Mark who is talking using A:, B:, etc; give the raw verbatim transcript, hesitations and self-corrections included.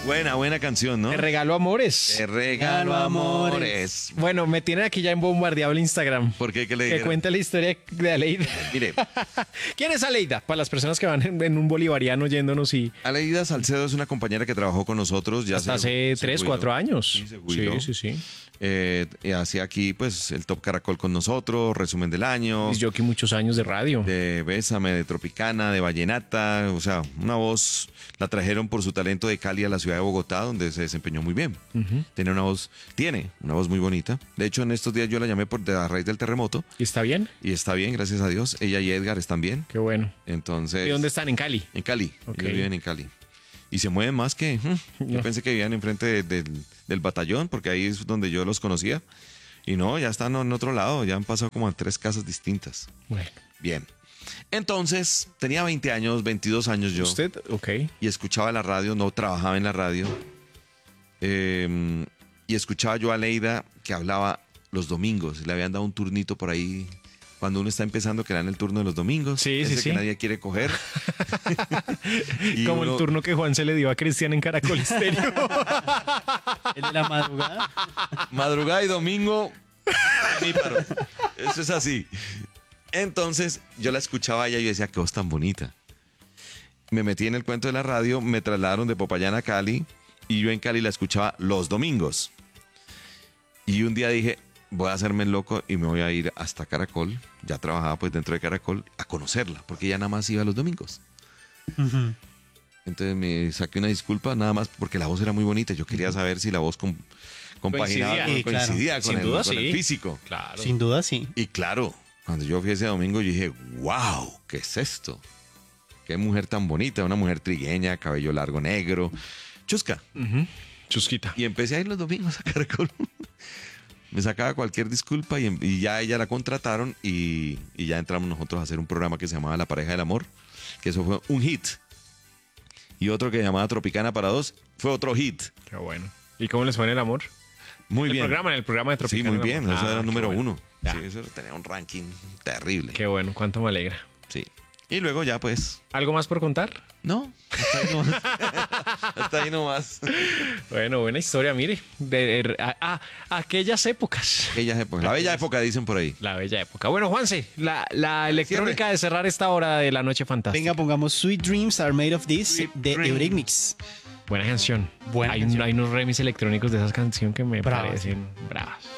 A: Buena, buena canción, ¿no?
B: Te regalo amores.
A: Te regalo amores.
B: Bueno, me tienen aquí ya en bombardeado el Instagram.
A: ¿Por qué? ¿Qué le
B: Que
A: dijeron?
B: cuente la historia de Aleida.
A: Mire,
B: ¿Quién es Aleida? Para las personas que van en, en un bolivariano yéndonos y
A: Aleida Salcedo es una compañera que trabajó con nosotros ya
B: hasta
A: se-
B: hace
A: se
B: tres,
A: jubiló.
B: cuatro años.
A: Sí, se jubiló.
B: sí, sí, sí.
A: Eh, y hacía aquí pues el Top Caracol con nosotros, resumen del año,
B: Yo que muchos años de radio.
A: de Bésame, de Tropicana, de Vallenata, o sea, una voz, la trajeron por su talento de Cali a la ciudad de Bogotá, donde se desempeñó muy bien.
B: Ujú.
A: Tiene una voz, tiene una voz muy bonita. De hecho, en estos días yo la llamé por de a raíz del terremoto
B: ¿Y está bien?
A: y está bien, gracias a Dios. Ella y Edgar están bien.
B: Qué bueno.
A: Entonces,
B: ¿Y dónde están? En Cali.
A: en Cali.
B: Ok.
A: Ellos viven en Cali. Y se mueven más que... hmm, Yo
B: No.
A: pensé que vivían enfrente de- del, del batallón, porque ahí es donde yo los conocía. Y no, ya están en otro lado, ya han pasado como a tres casas distintas.
B: Bueno.
A: Bien. Entonces, tenía veinte años, veintidós años yo.
B: ¿Usted? Ok.
A: Y escuchaba la radio, no trabajaba en la radio. Eh, y escuchaba yo a Leida que hablaba los domingos. Le habían dado un turnito por ahí cuando uno está empezando, que dan el turno de los domingos.
B: Sí, sí,
A: ese
B: sí.
A: que nadie quiere coger. Y
B: Como
A: uno-
B: el turno que Juan se le dio a Cristian en Caracol Estéreo.
C: El de la madrugada.
A: Madrugada y domingo, paro. Eso es así. Entonces, yo la escuchaba a ella y yo decía, qué voz tan bonita. Me metí en el cuento de la radio, me trasladaron de Popayán a Cali y yo en Cali la escuchaba los domingos. Y un día dije, voy a hacerme el loco y me voy a ir hasta Caracol, ya trabajaba pues dentro de Caracol, a conocerla, porque ella nada más iba los domingos.
C: Ujú.
A: Entonces me saqué una disculpa nada más porque la voz era muy bonita. Yo quería saber si la voz com- compaginaba,
B: Coincidía.
A: con-
C: Sí, claro.
A: coincidía con,
B: Sin
A: el,
B: duda,
A: con el
B: sí.
A: físico.
B: Claro.
C: Sin duda, sí.
A: Y claro, cuando yo fui ese domingo, yo dije, wow, ¿qué es esto? Qué mujer tan bonita, una mujer trigueña, cabello largo negro, chusca.
B: Ujú. Chusquita.
A: Y empecé a ir los domingos a Caracol. Me sacaba cualquier disculpa y, em- y ya ella la contrataron y, y ya entramos nosotros a hacer un programa que se llamaba La Pareja del Amor, que eso fue un hit. Y otro que se llamaba Tropicana para dos fue otro hit.
B: Qué bueno. ¿Y cómo les fue en el amor?
A: Muy
B: el
A: bien.
B: programa, en el programa de
A: Sí,
B: Tropicana.
A: muy bien.
B: ¿no?
A: Eso
B: Ah,
A: era
B: qué
A: número
B: bueno.
A: uno.
B: Ya.
A: Sí, eso tenía un ranking terrible.
B: Qué bueno, cuánto me alegra.
A: Sí. Y luego ya pues,
B: ¿Algo más por contar?
A: no, hasta ahí nomás. Hasta ahí nomás.
B: Bueno, buena historia, mire. De, de- a, a- aquellas épocas.
A: Aquellas épocas. La bella época dicen por ahí.
B: La bella época. Bueno, Juanse, la, la electrónica de cerrar esta hora de la noche fantástica.
C: Venga, pongamos Sweet Dreams Are Made of This
A: Sweet
C: de
A: Dreams.
C: Eurythmics.
B: Buena canción.
C: Buena
B: hay, un-
C: canción.
B: hay unos remix electrónicos de esa canción que me
C: Bravas.
B: parecen bravas.